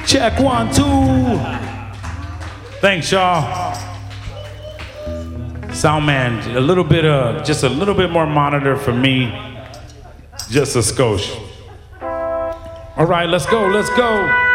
Check 1, 2. Thanks, y'all. Sound man, just a little bit more monitor for me. Just a skosh. All right, let's go.